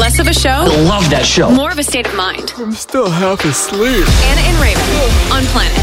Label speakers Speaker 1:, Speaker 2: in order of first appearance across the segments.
Speaker 1: Less of a show.
Speaker 2: I love that show.
Speaker 1: More of a state of mind.
Speaker 3: I'm still half asleep.
Speaker 1: Anna and Raven on Planet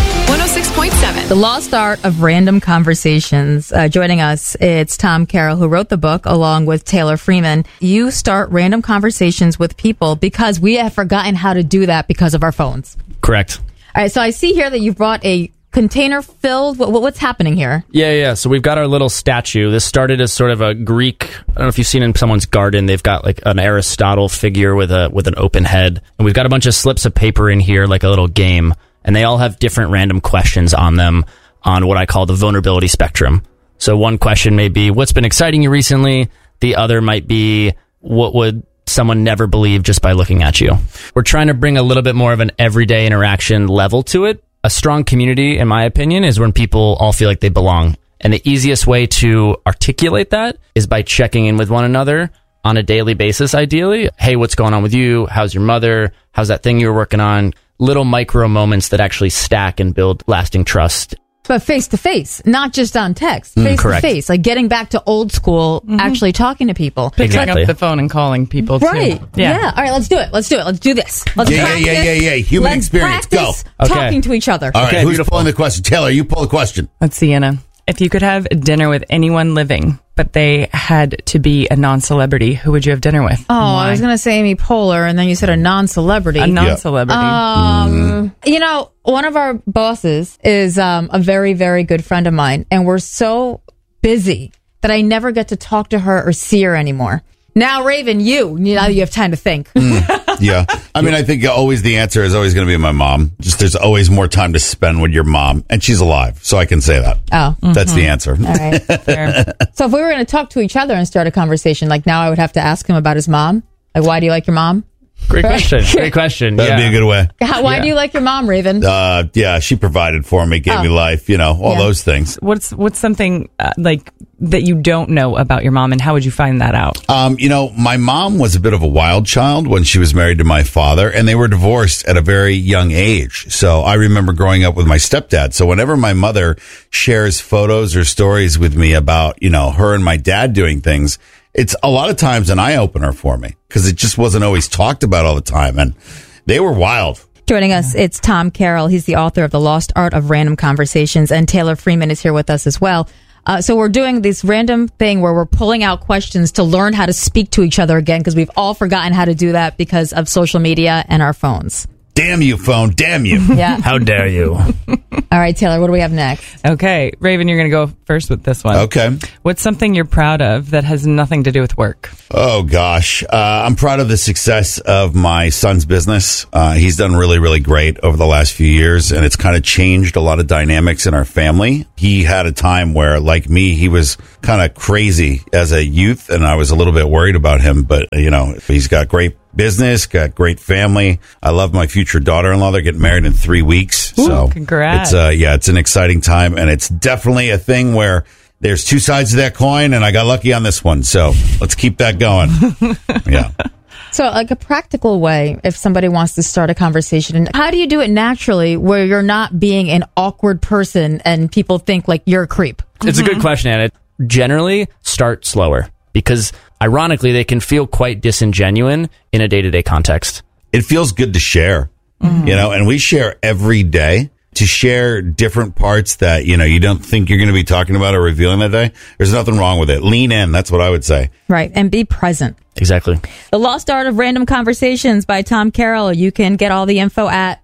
Speaker 1: 106.7.
Speaker 4: The Lost Art of Random Conversations. Joining us, it's Tom Carroll, who wrote the book along with Taylor Freeman. You start random conversations with people because we have forgotten how to do that because of our phones.
Speaker 5: Correct.
Speaker 4: All right, so I see here that you've brought a container filled. What's happening here?
Speaker 5: Yeah. So we've got our little statue. This started as sort of a Greek. I don't know if you've seen in someone's garden. They've got like an Aristotle figure with an open head, and we've got a bunch of slips of paper in here, like a little game, and they all have different random questions on them on what I call the vulnerability spectrum. So one question may be, "What's been exciting you recently?" The other might be, "What would someone never believe just by looking at you?" We're trying to bring a little bit more of an everyday interaction level to it. A strong community, in my opinion, is when people all feel like they belong. And the easiest way to articulate that is by checking in with one another on a daily basis, ideally. Hey, what's going on with you? How's your mother? How's that thing you were working on? Little micro moments that actually stack and build lasting trust.
Speaker 4: But face to face, not just on text. Face to face, like getting back to old school, actually talking to people.
Speaker 6: Picking up the phone and calling people,
Speaker 4: right?
Speaker 6: Too.
Speaker 4: Yeah. All right, let's do it. Let's do this. Let's practice.
Speaker 7: Human experience. Go.
Speaker 4: Talking to each other.
Speaker 7: All right,
Speaker 5: okay,
Speaker 7: who's
Speaker 5: beautiful.
Speaker 7: pulling the question? Taylor, you pull the question.
Speaker 6: Let's see, Anna. If you could have dinner with anyone living, but they had to be a non-celebrity, who would you have dinner with?
Speaker 4: Oh, I was going to say Amy Poehler, and then you said a non-celebrity.
Speaker 6: A non-celebrity.
Speaker 4: You know, one of our bosses is a very, very good friend of mine, and we're so busy that I never get to talk to her or see her anymore. Now, Raven, you have time to think.
Speaker 7: Yeah. I mean, I think always the answer is always going to be my mom. Just there's always more time to spend with your mom, and she's alive, so I can say that.
Speaker 4: Oh.
Speaker 7: That's the answer.
Speaker 4: All right.
Speaker 6: Fair.
Speaker 4: So if we were going to talk to each other and start a conversation, like now I would have to ask him about his mom. Like, why do you like your mom?
Speaker 5: Great question.
Speaker 7: That'd be a good way.
Speaker 4: Why do you like your mom, Raven?
Speaker 7: Yeah, she provided for me, gave me life, all those things.
Speaker 6: What's something like that you don't know about your mom, and how would you find that out?
Speaker 7: My mom was a bit of a wild child when she was married to my father, and they were divorced at a very young age. So I remember growing up with my stepdad. So whenever my mother shares photos or stories with me about, her and my dad doing things, it's a lot of times an eye-opener for me because it just wasn't always talked about all the time, and they were wild.
Speaker 4: Joining us, it's Tom Carroll. He's the author of The Lost Art of Random Conversations, and Taylor Freeman is here with us as well. So we're doing this random thing where we're pulling out questions to learn how to speak to each other again because we've all forgotten how to do that because of social media and our phones.
Speaker 7: Damn you, phone. Damn you.
Speaker 4: Yeah.
Speaker 5: How dare you?
Speaker 4: All right, Taylor, what do we have next?
Speaker 6: Okay, Raven, you're going to go first with this one.
Speaker 7: Okay.
Speaker 6: What's something you're proud of that has nothing to do with work?
Speaker 7: Oh, gosh. I'm proud of the success of my son's business. He's done really, really great over the last few years, and it's kind of changed a lot of dynamics in our family. He had a time where, like me, he was kind of crazy as a youth, and I was a little bit worried about him. But, he's got great business, got great family. I love my future daughter-in-law. They're getting married in 3 weeks.
Speaker 6: Ooh,
Speaker 7: so
Speaker 6: congrats.
Speaker 7: It's an exciting time, and it's definitely a thing where there's two sides to that coin, and I got lucky on this one. So let's keep that going. Yeah.
Speaker 4: So like a practical way, if somebody wants to start a conversation, and how do you do it naturally where you're not being an awkward person and people think like you're a creep?
Speaker 5: It's a good question, Anna. Generally, start slower because ironically, they can feel quite disingenuous in a day-to-day context.
Speaker 7: It feels good to share, and we share every day. To share different parts that, you don't think you're going to be talking about or revealing that day. There's nothing wrong with it. Lean in. That's what I would say.
Speaker 4: Right. And be present.
Speaker 5: Exactly.
Speaker 4: The Lost Art of Random Conversations by Tom Carroll. You can get all the info at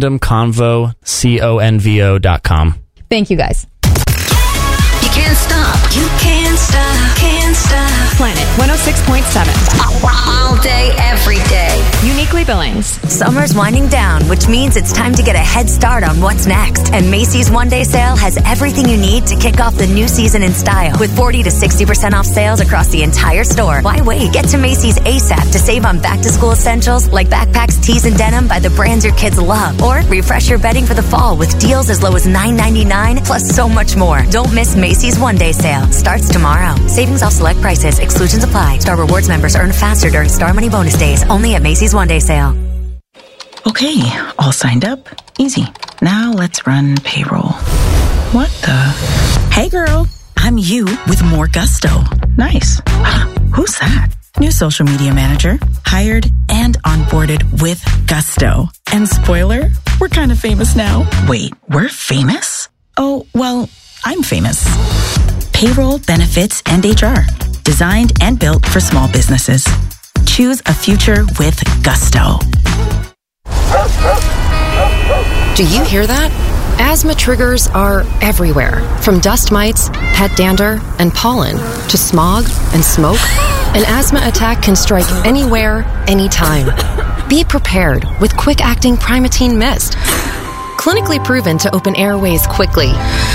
Speaker 5: randomconvo.com.
Speaker 4: Thank you, guys.
Speaker 1: You can't stop. You can't stop. Can't stop. Planet 106.7. All day, every day. Uniquely Billings.
Speaker 8: Summer's winding down, which means it's time to get a head start on what's next. And Macy's one-day sale has everything you need to kick off the new season in style. With 40 to 60% off sales across the entire store. Why wait? Get to Macy's ASAP to save on back-to-school essentials like backpacks, tees, and denim by the brands your kids love. Or refresh your bedding for the fall with deals as low as $9.99, plus so much more. Don't miss Macy's one-day sale. Starts tomorrow. Savings off select prices. Exclusions apply. Star Rewards members earn faster during Star Money bonus days. Only at Macy's one-day sale.
Speaker 9: Okay, all signed up. Easy. Now let's run payroll. What the? Hey girl, I'm you with more gusto. Nice. Who's that? New social media manager, hired and onboarded with gusto. And spoiler, we're kind of famous now. Wait, we're famous? Oh, well, I'm famous. Payroll, benefits, and HR. Designed and built for small businesses. Choose a future with gusto.
Speaker 2: Do you hear that? Asthma triggers are everywhere, from dust mites, pet dander, and pollen, to smog and smoke. An asthma attack can strike anywhere, anytime. Be prepared with quick-acting Primatene Mist. Clinically proven to open airways quickly.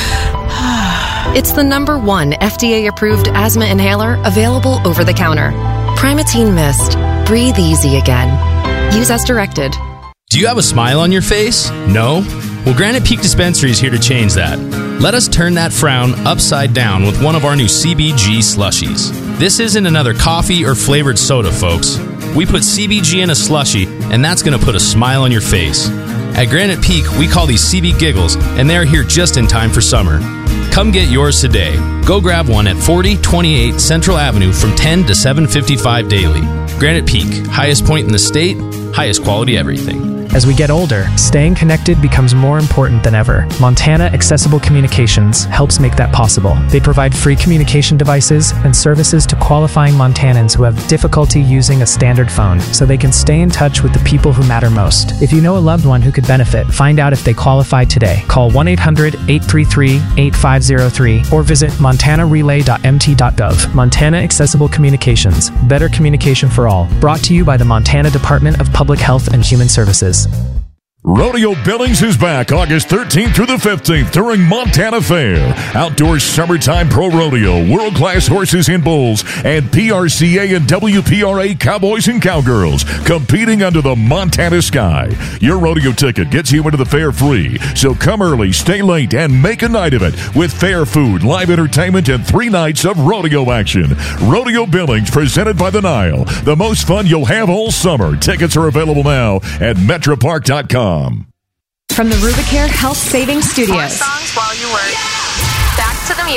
Speaker 2: It's the #1 FDA-approved asthma inhaler available over the counter. Primatene Mist. Breathe easy again. Use as directed.
Speaker 10: Do you have a smile on your face? No? Well, Granite Peak Dispensary is here to change that. Let us turn that frown upside down with one of our new CBG slushies. This isn't another coffee or flavored soda, folks. We put CBG in a slushie, and that's going to put a smile on your face. At Granite Peak, we call these CB Giggles, and they're here just in time for summer. Come get yours today. Go grab one at 4028 Central Avenue from 10 to 7:55 daily. Granite Peak, highest point in the state, highest quality everything.
Speaker 11: As we get older, staying connected becomes more important than ever. Montana Accessible Communications helps make that possible. They provide free communication devices and services to qualifying Montanans who have difficulty using a standard phone, so they can stay in touch with the people who matter most. If you know a loved one who could benefit, find out if they qualify today. Call 1-800-833-8503 or visit montanarelay.mt.gov. Montana Accessible Communications. Better communication for all. Brought to you by the Montana Department of Public Health and Human Services.
Speaker 12: Rodeo Billings is back August 13th through the 15th during Montana Fair. Outdoor summertime pro rodeo, world-class horses and bulls, and PRCA and WPRA cowboys and cowgirls competing under the Montana sky. Your rodeo ticket gets you into the fair free, so come early, stay late, and make a night of it with fair food, live entertainment, and 3 nights of rodeo action. Rodeo Billings presented by the Nile. The most fun you'll have all summer. Tickets are available now at metropark.com.
Speaker 1: From the Rubicare Health Savings Studios.
Speaker 8: Songs while